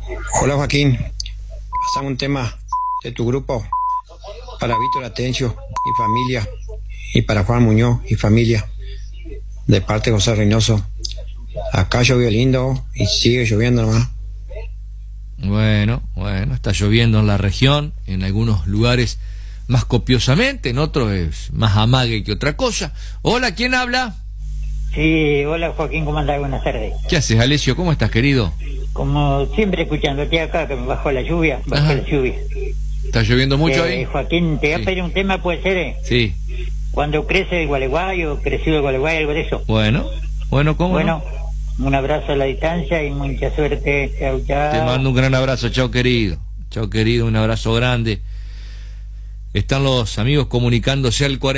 Hola Joaquín, pasame un tema de tu grupo para Víctor Atencio y familia, y para Juan Muñoz y familia, de parte de José Reynoso. Acá llovió lindo y sigue lloviendo nomás. Bueno, está lloviendo en la región, en algunos lugares más copiosamente, en otros es más amague que otra cosa. Hola, ¿quién habla? Sí, hola Joaquín, ¿cómo andás? Buenas tardes. ¿Qué haces, Alessio? ¿Cómo estás, querido? Como siempre escuchándote acá, que me bajó la lluvia, bajó la lluvia. ¿Está lloviendo mucho ahí? Joaquín, te voy a pedir un tema, ¿puede ser? Sí. Cuando crece el Gualeguay o crecido el Gualeguay, algo de eso. Bueno, ¿cómo Bueno, no? un abrazo a la distancia y mucha suerte. Chau, chau. Te mando un gran abrazo, chao querido, un abrazo grande. Están los amigos comunicándose al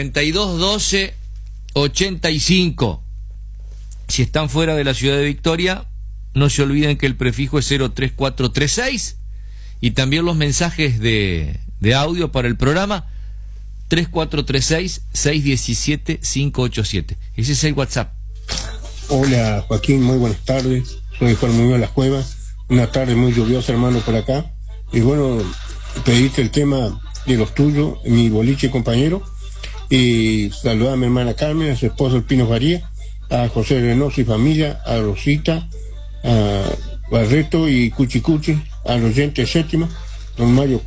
4212-85. Si están fuera de la ciudad de Victoria, no se olviden que el prefijo es 03436 y también los mensajes de audio para el programa 3436-617-587. Ese es el WhatsApp. Hola Joaquín, muy buenas tardes. Soy Juan Muñoz Las Cuevas. Una tarde muy lluviosa, hermano, por acá. Y bueno, pediste el tema de los tuyos, mi boliche compañero. Y saludar a mi hermana Carmen, a su esposo el Pino Faría, a José Reynoso y familia, a Rosita, a Barreto y Cuchicuchi, al oyente séptima, don Mario